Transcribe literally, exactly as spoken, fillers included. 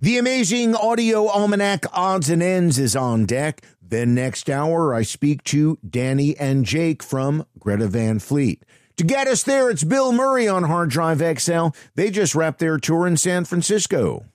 The amazing Audio Almanac Odds and Ends is on deck. Then next hour, I speak to Danny and Jake from Greta Van Fleet. To get us there, it's Bill Murray on Hard Drive X L. They just wrapped their tour in San Francisco.